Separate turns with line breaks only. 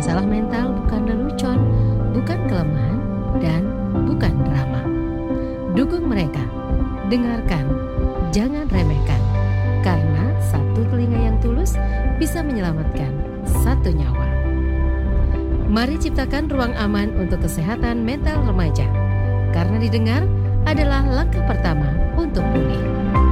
Masalah mental bukan lelucon, bukan kelemahan, dan bukan drama. Dukung mereka, dengarkan, jangan remehkan, karena satu telinga yang tulus bisa menyelamatkan satu nyawa. Mari ciptakan ruang aman untuk kesehatan mental remaja, karena didengar adalah langkah pertama untuk pulih.